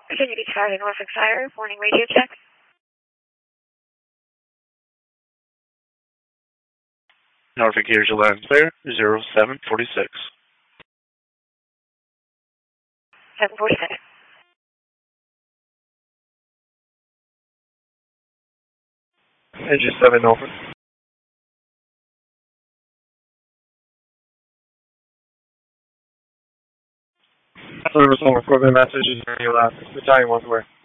Virginia Beach Highway, Norfolk Fire, morning radio check. Norfolk Gears 11 clear, 0746. 747. Engine 7 Norfolk. Service on recording messages for you last. Battalion 1 where?